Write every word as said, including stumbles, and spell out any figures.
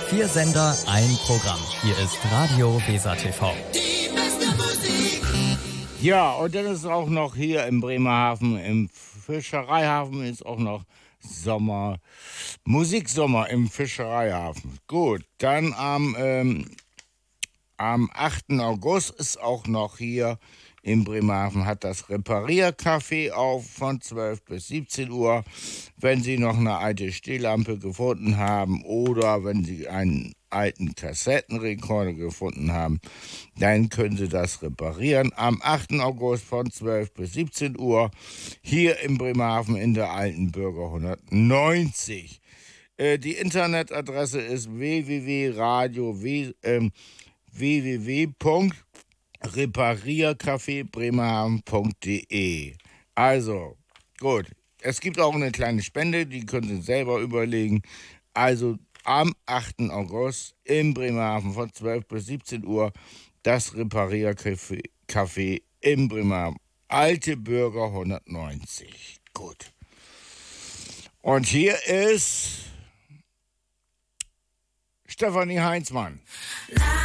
Vier Sender, ein Programm. Hier ist Radio Weser T V. Die beste Musik. Ja, und dann ist auch noch hier im Bremerhaven, im Fischereihafen ist auch noch Sommer, Musiksommer im Fischereihafen. Gut, dann am, ähm, am achten August ist auch noch hier in Bremerhaven, hat das Repariercafé auf von zwölf bis siebzehn Uhr. Wenn Sie noch eine alte Stehlampe gefunden haben oder wenn Sie einen alten Kassettenrekorder gefunden haben, dann können Sie das reparieren. Am achten August von zwölf bis siebzehn Uhr hier in Bremerhaven in der Alten Bürger hundertneunzig. Äh, die Internetadresse ist w w w punkt radio w w w punkt repariercafé bremerhaven punkt de. Also, gut. Es gibt auch eine kleine Spende, die können Sie selber überlegen. Also am achten August in Bremerhaven von zwölf bis siebzehn Uhr das Repariercafé Café in Bremerhaven. Alte Bürger hundertneunzig. Gut. Und hier ist Stefanie Heinzmann.